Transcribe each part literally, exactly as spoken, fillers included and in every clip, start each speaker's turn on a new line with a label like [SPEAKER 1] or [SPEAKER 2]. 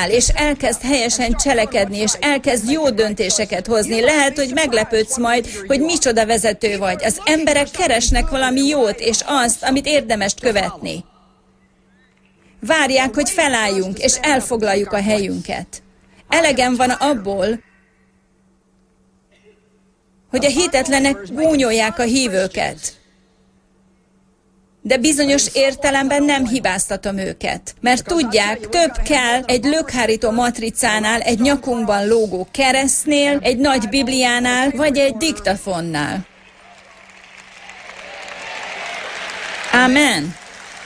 [SPEAKER 1] megáll, és elkezd helyesen cselekedni, és elkezd jó döntéseket hozni. Lehet, hogy meglepődsz majd, hogy micsoda vezető vagy. Az emberek keresnek valami jót, és azt, amit érdemes követni. Várják, hogy felálljunk, és elfoglaljuk a helyünket. Elegem van abból, hogy a hitetlenek gúnyolják a hívőket. De bizonyos értelemben nem hibáztatom őket, mert tudják, több kell egy lökhárító matricánál, egy nyakunkban lógó keresztnél, egy nagy bibliánál, vagy egy diktafonnál. Amen.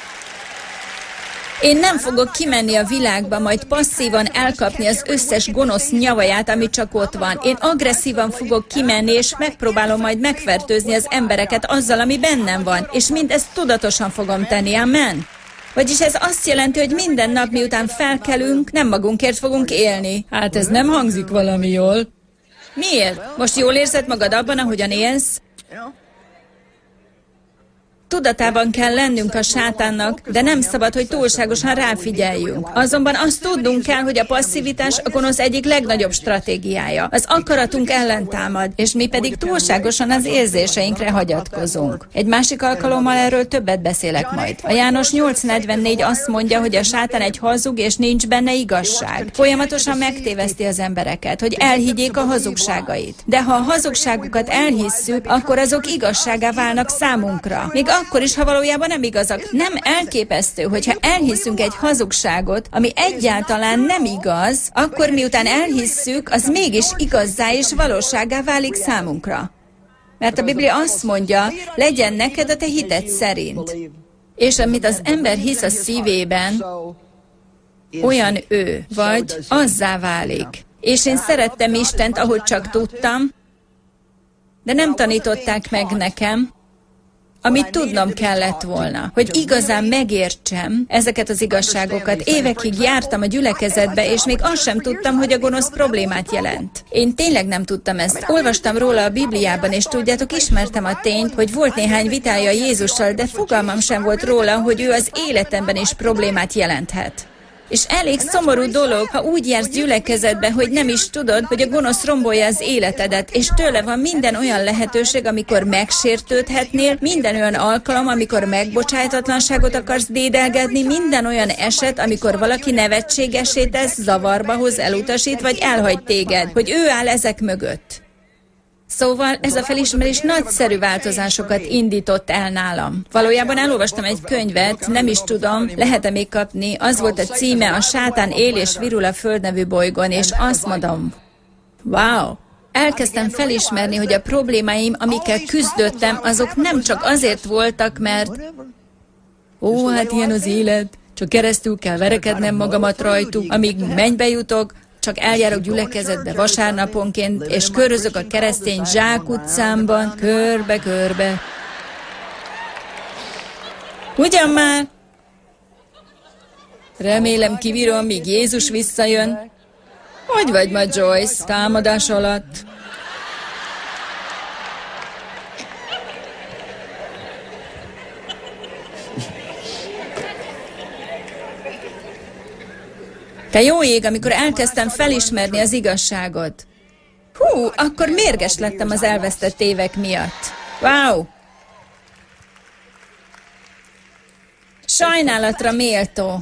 [SPEAKER 1] Én nem fogok kimenni a világba, majd passzívan elkapni az összes gonosz nyavaját, ami csak ott van. Én agresszívan fogok kimenni, és megpróbálom majd megfertőzni az embereket azzal, ami bennem van. És mindezt tudatosan fogom tenni. Amen. Vagyis ez azt jelenti, hogy minden nap, miután felkelünk, nem magunkért fogunk élni. Hát ez nem hangzik valami jól. Miért? Most jól érzed magad abban, ahogyan élsz? Tudatában kell lennünk a sátánnak, de nem szabad, hogy túlságosan ráfigyeljünk. Azonban azt tudnunk kell, hogy a passzivitás a gonosz egyik legnagyobb stratégiája. Az akaratunk ellen támad, és mi pedig túlságosan az érzéseinkre hagyatkozunk. Egy másik alkalommal erről többet beszélek majd. A János nyolc negyvennégy azt mondja, hogy a sátán egy hazug, és nincs benne igazság. Folyamatosan megtéveszti az embereket, hogy elhiggyék a hazugságait. De ha a hazugságukat elhisszük, akkor azok igazságá válnak számunkra. Még akkor is, ha valójában nem igazak. Nem elképesztő, hogyha elhiszünk egy hazugságot, ami egyáltalán nem igaz, akkor miután elhisszük, az mégis igazzá és valósággá válik számunkra. Mert a Biblia azt mondja, legyen neked a te hited szerint. És amit az ember hisz a szívében, olyan ő, vagy azzá válik. És én szerettem Istent, ahogy csak tudtam, de nem tanították meg nekem, amit tudnom kellett volna, hogy igazán megértsem ezeket az igazságokat. Évekig jártam a gyülekezetbe, és még azt sem tudtam, hogy a gonosz problémát jelent. Én tényleg nem tudtam ezt. Olvastam róla a Bibliában, és tudjátok, ismertem a tényt, hogy volt néhány vitája Jézussal, de fogalmam sem volt róla, hogy ő az életemben is problémát jelenthet. És elég szomorú dolog, ha úgy jársz gyülekezetbe, hogy nem is tudod, hogy a gonosz rombolja az életedet, és tőle van minden olyan lehetőség, amikor megsértődhetnél, minden olyan alkalom, amikor megbocsájtatlanságot akarsz dédelgetni, minden olyan eset, amikor valaki nevetségesé tesz, zavarba hoz, elutasít, vagy elhagy téged, hogy ő áll ezek mögött. Szóval ez a felismerés nagyszerű változásokat indított el nálam. Valójában elolvastam egy könyvet, nem is tudom, lehet-e még kapni, az volt a címe, A sátán él és virul a Föld nevű bolygón, és azt mondom, wow! Elkezdtem felismerni, hogy a problémáim, amikkel küzdöttem, azok nem csak azért voltak, mert ó, hát ilyen az élet, csak keresztül kell verekednem magamat rajtuk, amíg mennybe jutok, csak eljárok gyülekezetbe vasárnaponként, és körözök a keresztény zsákutcámban, körbe-körbe. Ugyan már? Remélem kivírom, míg Jézus visszajön. Hogy vagy ma, Joyce, támadás alatt? Te jó ég, amikor elkezdtem felismerni az igazságot. Hú, akkor mérges lettem az elvesztett évek miatt. Wow! Sajnálatra méltó.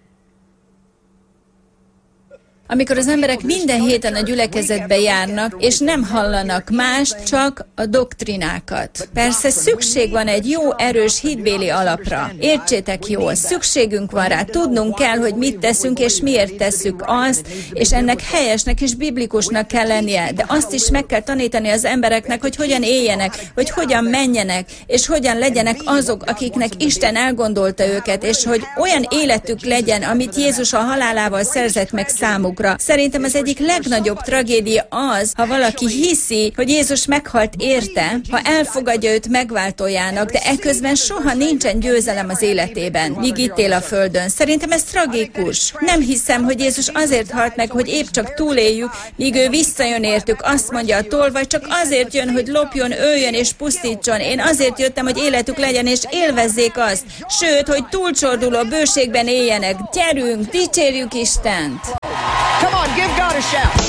[SPEAKER 1] Amikor az emberek minden héten a gyülekezetbe járnak, és nem hallanak mást, csak a doktrinákat. Persze szükség van egy jó, erős hitbéli alapra. Értsétek jól, szükségünk van rá, tudnunk kell, hogy mit teszünk, és miért tesszük azt, és ennek helyesnek és biblikusnak kell lennie. De azt is meg kell tanítani az embereknek, hogy hogyan éljenek, hogy hogyan menjenek, és hogyan legyenek azok, akiknek Isten elgondolta őket, és hogy olyan életük legyen, amit Jézus a halálával szerzett meg számukra. Szerintem az egyik legnagyobb tragédia az, ha valaki hiszi, hogy Jézus meghalt érte, ha elfogadja őt megváltójának, de eközben soha nincsen győzelem az életében, míg itt él a földön. Szerintem ez tragikus. Nem hiszem, hogy Jézus azért halt meg, hogy épp csak túléljük, míg ő visszajön értük. Azt mondja a tolvaj, csak azért jön, hogy lopjon, öljön és pusztítson. Én azért jöttem, hogy életük legyen és élvezzék azt. Sőt, hogy túlcsorduló bőségben éljenek. Gyerünk, dicsérjük Istent!
[SPEAKER 2] Come on, give God a shout.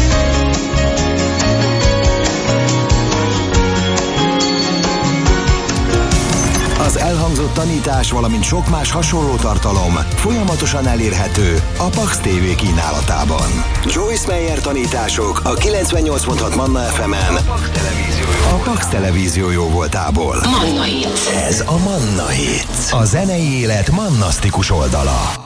[SPEAKER 3] Az elhangzott tanítás, valamint sok más hasonló tartalom folyamatosan elérhető a Pax té vé kínálatában. Joyce Meyer tanítások a kilencvennyolc pont hat Manna ef emen a Pax Televízió jó voltából.
[SPEAKER 4] Manna Hits.
[SPEAKER 3] Ez a Manna Hits. A zenei élet mannasztikus oldala.